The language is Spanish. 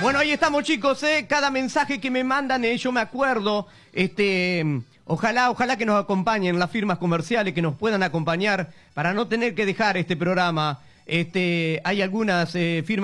Bueno, ahí estamos, chicos, cada mensaje que me mandan, yo me acuerdo, ojalá que nos acompañen las firmas comerciales, que nos puedan acompañar para no tener que dejar este programa. Hay algunas firmas